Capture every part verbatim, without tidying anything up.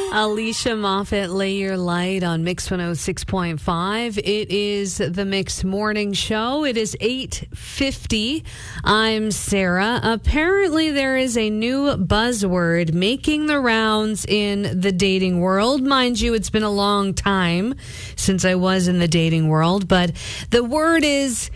Alicia Moffat, Lay Your Light on Mix one oh six point five. It is the Mix Morning Show. It is eight fifty. I'm Sarah. Apparently there is a new buzzword making the rounds in the dating world. Mind you, it's been a long time since I was in the dating world, but the word is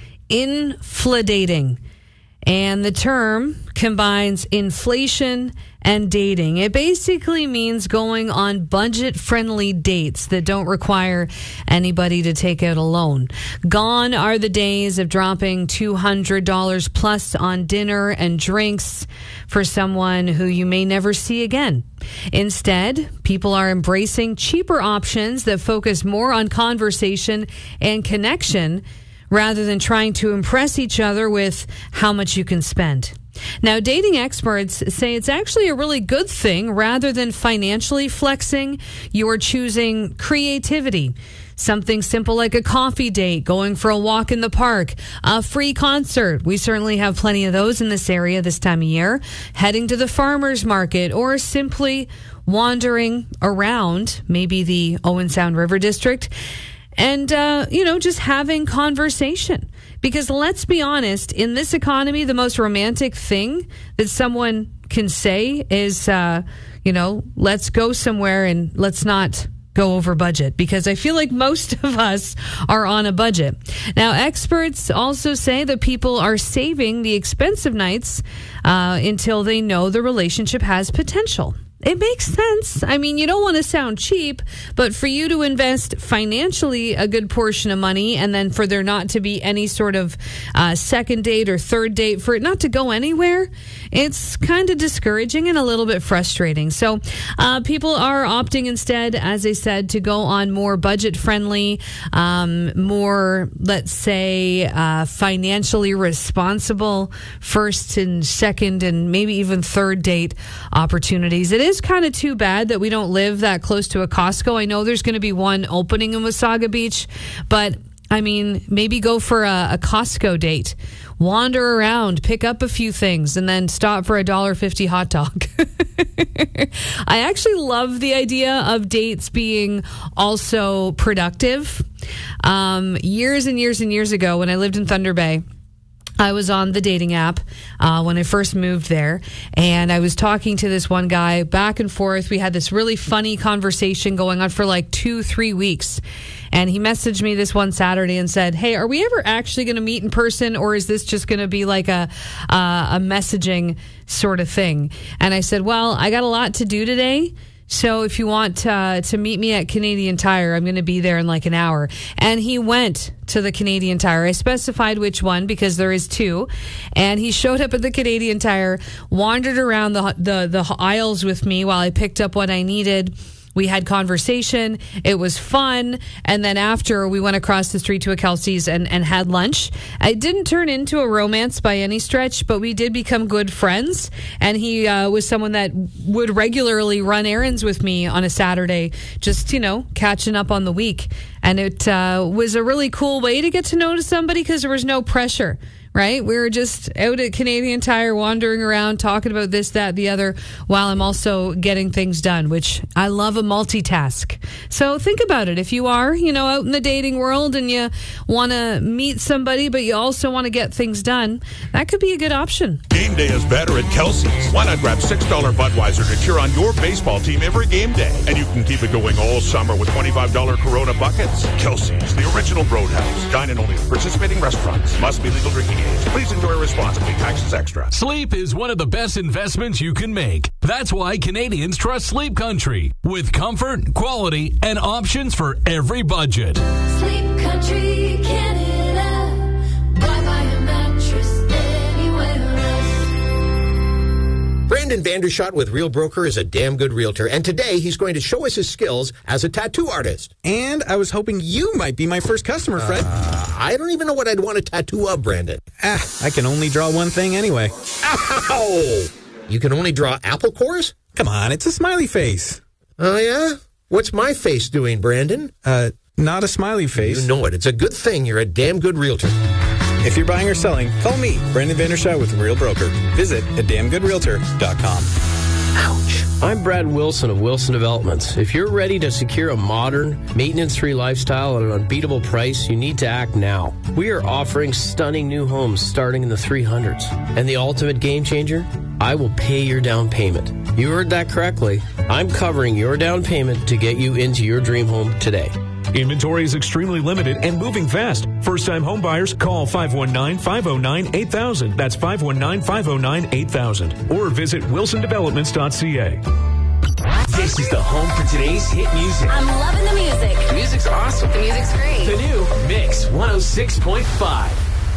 infladating. And the term combines inflation and dating. It basically means going on budget-friendly dates that don't require anybody to take out a loan. Gone are the days of dropping two hundred dollars plus on dinner and drinks for someone who you may never see again. Instead, people are embracing cheaper options that focus more on conversation and connection rather than trying to impress each other with how much you can spend. Now, dating experts say it's actually a really good thing. Rather than financially flexing, you are choosing creativity. Something simple like a coffee date, going for a walk in the park, a free concert. We certainly have plenty of those in this area this time of year. Heading to the farmer's market, or simply wandering around, maybe the Owen Sound River District, and, uh, you know, just having conversation. Because let's be honest, in this economy, the most romantic thing that someone can say is, uh, you know, let's go somewhere and let's not go over budget. Because I feel like most of us are on a budget. Now, experts also say that people are saving the expensive nights uh, until they know the relationship has potential. It makes sense. I mean, you don't want to sound cheap, but for you to invest financially a good portion of money and then for there not to be any sort of uh, second date or third date, for it not to go anywhere, it's kind of discouraging and a little bit frustrating. So uh, people are opting instead, as I said, to go on more budget-friendly, um, more, let's say, uh, financially responsible first and second and maybe even third date opportunities. It is It's kind of too bad that we don't live that close to a Costco. I know there's going to be one opening in Wasaga Beach, but I mean, maybe go for a, a Costco date. Wander around, pick up a few things, and then stop for a one dollar fifty hot dog. I actually love the idea of dates being also productive. Um, years and years and years ago, when I lived in Thunder Bay, I was on the dating app uh, when I first moved there, and I was talking to this one guy back and forth. We had this really funny conversation going on for like two, three weeks. And he messaged me this one Saturday and said, hey, are we ever actually going to meet in person, or is this just going to be like a, uh, a messaging sort of thing? And I said, well, I got a lot to do today. So if you want uh, to meet me at Canadian Tire, I'm going to be there in like an hour. And he went to the Canadian Tire. I specified which one because there is two. And he showed up at the Canadian Tire, wandered around the the, the aisles with me while I picked up what I needed. We had conversation. It was fun. And then after, we went across the street to a Kelsey's and, and had lunch. It didn't turn into a romance by any stretch, but we did become good friends. And he uh, was someone that would regularly run errands with me on a Saturday, just, you know, catching up on the week. And it uh, was a really cool way to get to know somebody because there was no pressure. Right? We were just out at Canadian Tire, wandering around, talking about this, that, the other, while I'm also getting things done, which I love a multitask. So think about it. If you are, you know, out in the dating world and you want to meet somebody, but you also want to get things done, that could be a good option. Game day is better at Kelsey's. Why not grab six dollars Budweiser to cheer on your baseball team every game day? And you can keep it going all summer with twenty-five dollars Corona buckets. Kelsey's, the original Roadhouse. Dine in only at participating restaurants. Must be legal drinking age. Please enjoy responsibly. Taxes extra. Sleep is one of the best investments you can make. That's why Canadians trust Sleep Country. With comfort, quality, and options for every budget. Sleep Country, Canada. Buy my mattress anywhere else. Brandon Vandershot with Real Broker is a damn good realtor, and today he's going to show us his skills as a tattoo artist. And I was hoping you might be my first customer, Fred. Uh, I don't even know what I'd want a tattoo of, Brandon. Ah, I can only draw one thing anyway. Ow! You can only draw apple cores? Come on, it's a smiley face. Oh, yeah? What's my face doing, Brandon? Uh, not a smiley face. You know it. It's a good thing you're a damn good realtor. If you're buying or selling, call me, Brandon Vandershot with Real Broker. Visit at damn good realtor dot com. Ouch. I'm Brad Wilson of Wilson Developments. If you're ready to secure a modern, maintenance-free lifestyle at an unbeatable price, you need to act now. We are offering stunning new homes starting in the three hundreds. And the ultimate game changer? I will pay your down payment. You heard that correctly. I'm covering your down payment to get you into your dream home today. Inventory is extremely limited and moving fast. First-time home buyers, call five one nine, five oh nine, eight thousand. That's five one nine, five oh nine, eight thousand. Or visit wilson developments dot c a. This is the home for today's hit music. I'm loving the music. The music's awesome. The music's great. The new Mix one oh six point five.